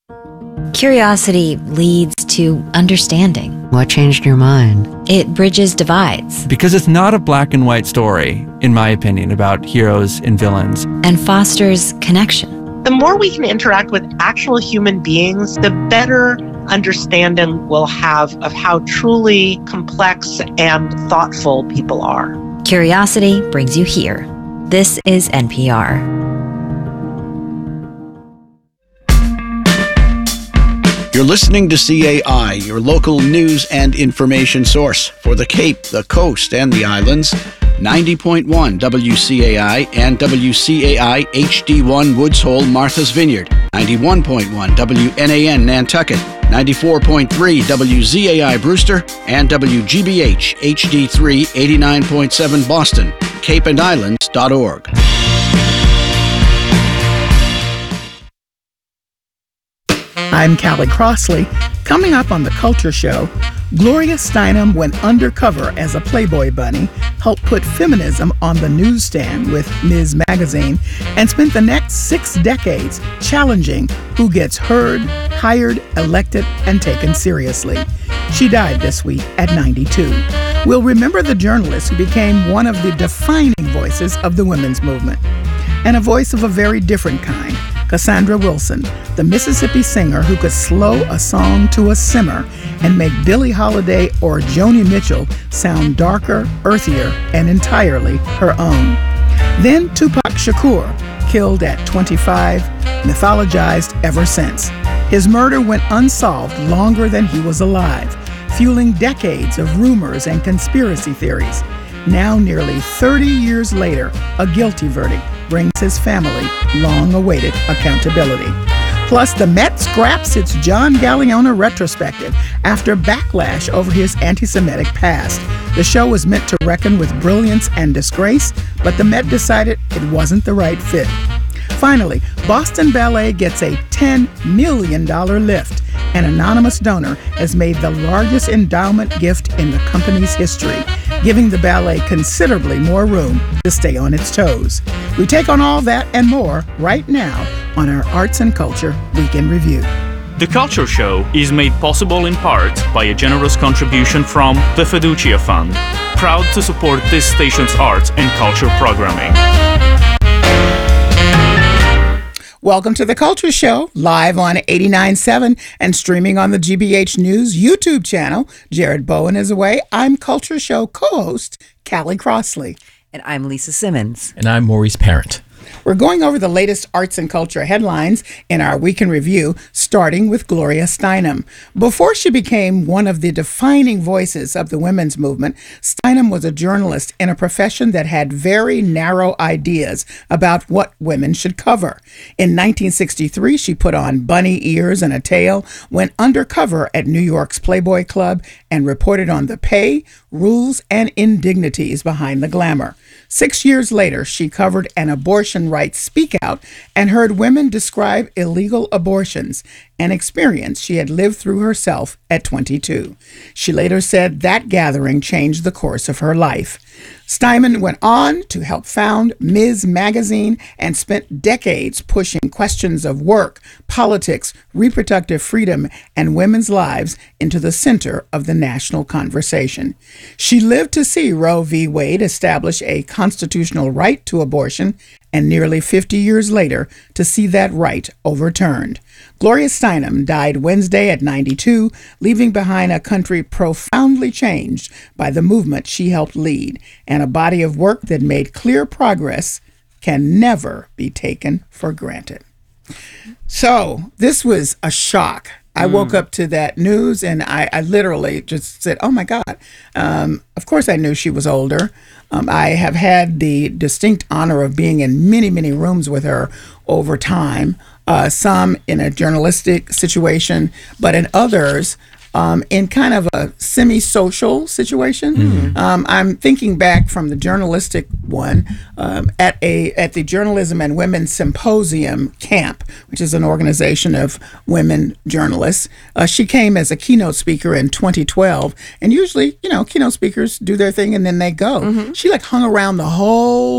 Curiosity leads to understanding. What changed your mind? It bridges divides. Because it's not a black and white story, in my opinion, about heroes and villains. And fosters connection. The more we can interact with actual human beings, the better understanding we'll have of how truly complex and thoughtful people are. Curiosity brings you here. This is NPR. You're listening to CAI, your local news and information source for the Cape, the Coast, and the Islands. 90.1 WCAI and WCAI HD1 Woods Hole, Martha's Vineyard. 91.1 WNAN Nantucket. 94.3 WZAI Brewster and WGBH HD3 89.7 Boston. CapeandIslands.org. I'm Callie Crossley. Coming up on The Culture Show, Gloria Steinem went undercover as a Playboy bunny, helped put feminism on the newsstand with Ms. Magazine, and spent the next 6 decades challenging who gets heard, hired, elected, and taken seriously. She died this week at 92. We'll remember the journalist who became one of the defining voices of the women's movement, and a voice of a very different kind. Cassandra Wilson, the Mississippi singer who could slow a song to a simmer and make Billie Holiday or Joni Mitchell sound darker, earthier, and entirely her own. Then Tupac Shakur, killed at 25, mythologized ever since. His murder went unsolved longer than he was alive, fueling decades of rumors and conspiracy theories. Now, nearly 30 years later, a guilty verdict brings his family long-awaited accountability. Plus, the Met scraps its John Galliano retrospective after backlash over his anti-Semitic past. The show was meant to reckon with brilliance and disgrace, but the Met decided it wasn't the right fit. Finally, Boston Ballet gets a $10 million lift. An anonymous donor has made the largest endowment gift in the company's history, giving the ballet considerably more room to stay on its toes. We take on all that and more right now on our Arts and Culture Week in Review. The Culture Show is made possible in part by a generous contribution from the Fiducia Fund, proud to support this station's arts and culture programming. Welcome to The Culture Show, live on 89.7 and streaming on the GBH News YouTube channel. Jared Bowen is away. I'm Culture Show co-host Callie Crossley. And I'm Lisa Simmons. And I'm Maurice Parent. We're going over the latest arts and culture headlines in our Week in Review, starting with Gloria Steinem. Before she became one of the defining voices of the women's movement, Steinem was a journalist in a profession that had very narrow ideas about what women should cover. In 1963, she put on bunny ears and a tail, went undercover at New York's Playboy Club, and reported on the pay, rules, and indignities behind the glamour. 6 years later, she covered an abortion rights speak out and heard women describe illegal abortions, an experience she had lived through herself at 22. She later said that gathering changed the course of her life. Steinem went on to help found Ms. Magazine and spent decades pushing questions of work, politics, reproductive freedom, and women's lives into the center of the national conversation. She lived to see Roe v. Wade establish a constitutional right to abortion, and nearly 50 years later to see that right overturned. Gloria Steinem died Wednesday at 92, leaving behind a country profoundly changed by the movement she helped lead, and a body of work that made clear progress can never be taken for granted. So this was a shock. I woke up to that news and I literally just said, oh my God. Of course I knew she was older. I have had the distinct honor of being in many, many rooms with her over time, some in a journalistic situation, but in others in kind of a semi-social situation. I'm thinking back from the journalistic one at the Journalism and Women's Symposium Camp, which is an organization of women journalists. She came as a keynote speaker in 2012, and usually, keynote speakers do their thing and then they go. She hung around the whole